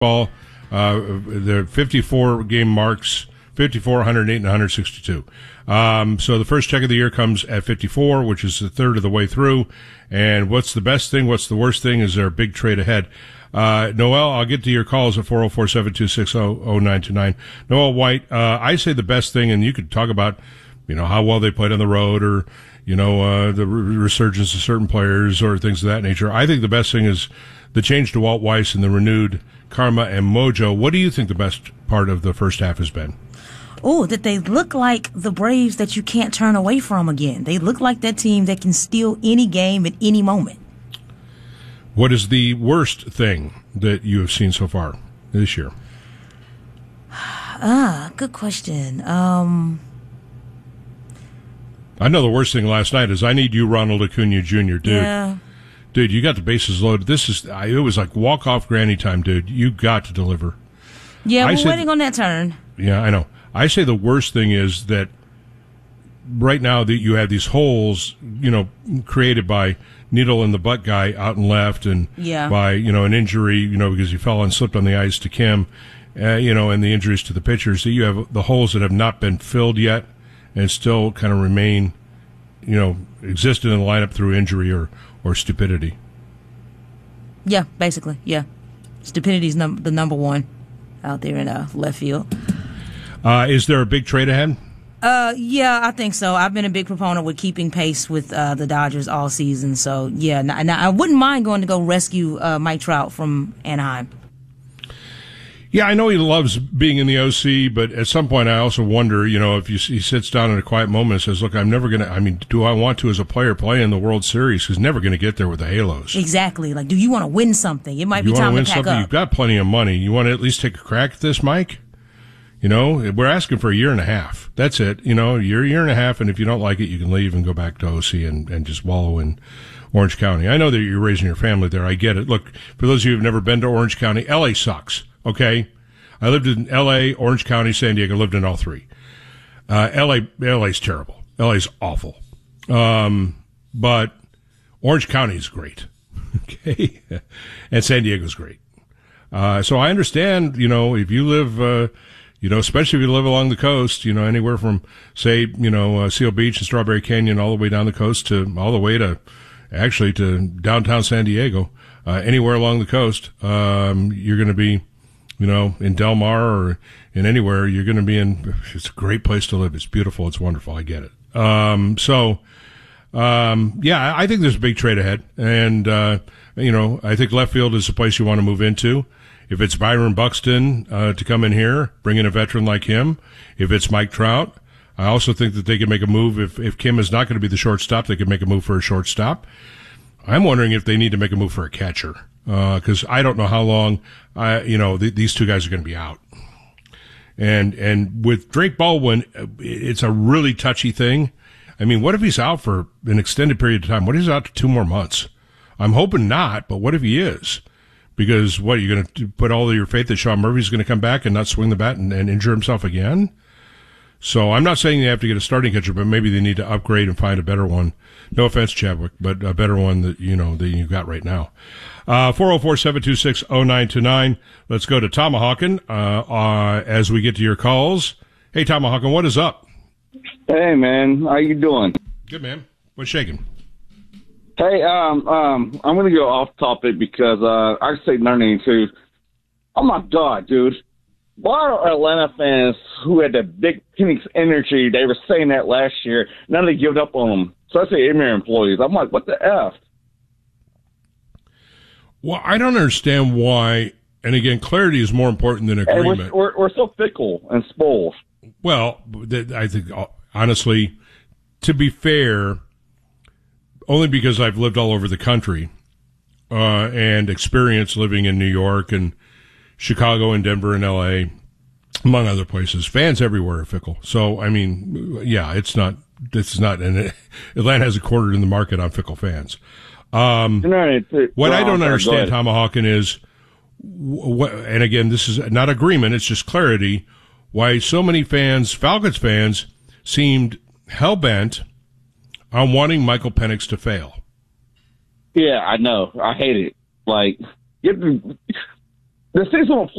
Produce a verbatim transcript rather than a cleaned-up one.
ball. Uh, the fifty-four game marks, fifty-four, one hundred eight, and one hundred sixty-two. Um, so the first check of the year comes at fifty-four, which is a third of the way through. And what's the best thing? What's the worst thing? Is there a big trade ahead? Uh, Noel, I'll get to your calls at four oh four, seven two six, oh oh nine two nine. Noel White, uh, I say the best thing, and you could talk about, you know, how well they played on the road or, you know, uh, the resurgence of certain players or things of that nature. I think the best thing is the change to Walt Weiss and the renewed karma and mojo. What do you think the best part of the first half has been? Oh, that they look like the Braves that you can't turn away from again. They look like that team that can steal any game at any moment. What is the worst thing that you have seen so far this year? Ah, good question. Um, I know the worst thing last night is I need you, Ronald Acuna Junior Dude, yeah. dude, you got the bases loaded. This is I, it was like walk off granny time, dude. You got to deliver. Yeah, I we're said, waiting on that turn. Yeah, I know. I say the worst thing is that right now that you have these holes, you know, created by needle in the butt guy out and left, and yeah. by, you know, an injury, you know, because he fell and slipped on the ice to Kim, uh, you know, and the injuries to the pitchers. That you have the holes that have not been filled yet and still kind of remain, you know, existed in the lineup through injury or, or stupidity. Yeah, basically, yeah. Stupidity's num- the number one out there in uh, left field. Uh, is there a big trade ahead? Uh, yeah, I think so. I've been a big proponent with keeping pace with uh, the Dodgers all season. So, yeah, now, now I wouldn't mind going to go rescue uh, Mike Trout from Anaheim. Yeah, I know he loves being in the O C, but at some point I also wonder, you know, if you, he sits down in a quiet moment and says, look, I'm never going to, I mean, do I want to as a player play in the World Series? He's never going to get there with the Halos. Exactly. Like, do you want to win something? It might you be time win to pack something? up. You've got plenty of money. You want to at least take a crack at this, Mike? You know, we're asking for a year and a half. That's it. You know, year, year and a half, and if you don't like it, you can leave and go back to O C and, and just wallow in Orange County. I know that you're raising your family there. I get it. Look, for those of you who've never been to Orange County, L A sucks, okay? I lived in L A, Orange County, San Diego, lived in all three. Uh, L A, L A's terrible. L A's awful. Um, but Orange County is great, okay? And San Diego's great. Uh, so I understand, you know, if you live, uh, you know, especially if you live along the coast, you know, anywhere from, say, you know, uh, Seal Beach and Strawberry Canyon all the way down the coast to all the way to, actually, to downtown San Diego, uh, anywhere along the coast, um, you're going to be, you know, in Del Mar or in anywhere, you're going to be in, it's a great place to live. It's beautiful. It's wonderful. I get it. Um, so, um, yeah, I think there's a big trade ahead. And, uh, you know, I think left field is a place you want to move into. If it's Byron Buxton uh, to come in here, bring in a veteran like him. If it's Mike Trout, I also think that they could make a move. If, if Kim is not going to be the shortstop, they could make a move for a shortstop. I'm wondering if they need to make a move for a catcher because uh, I don't know how long, I, you know, th- these two guys are going to be out. And and with Drake Baldwin, it's a really touchy thing. I mean, what if he's out for an extended period of time? What if he's out for two more months? I'm hoping not, but what if he is? Because, what, you're going to put all of your faith that Sean Murphy's going to come back and not swing the bat and, and injure himself again? So I'm not saying they have to get a starting catcher, but maybe they need to upgrade and find a better one. No offense, Chadwick, but a better one that, you know, that you got right now. Uh, four oh four, seven two six, oh nine two nine. Let's go to Tomahawken uh, uh, as we get to your calls. Hey, Tomahawken, what is up? Hey, man. How you doing? Good, man. What's shaking? Hey, um, um, I'm going to go off topic because uh, I say nothing too. Oh, my God, dude. Why are Atlanta fans who had the big Phoenix energy, they were saying that last year, now they give up on them, especially Emir employees? I'm like, what the F? Well, I don't understand why, and again, clarity is more important than agreement. Hey, we're, we're, we're so fickle and spoiled. Well, I think, honestly, to be fair, only because I've lived all over the country uh, and experienced living in New York and Chicago and Denver and L A, among other places. Fans everywhere are fickle. So, I mean, yeah, it's not, this is not, and Atlanta has a quarter in the market on fickle fans. Um, no, it's, it's, what no, I don't sorry, understand, Tomahawken, is, wh- and again, this is not agreement, it's just clarity, why so many fans, Falcons fans, seemed hell-bent on wanting Michael Penix to fail. Yeah, I know. I hate it. Like, get the, the season will play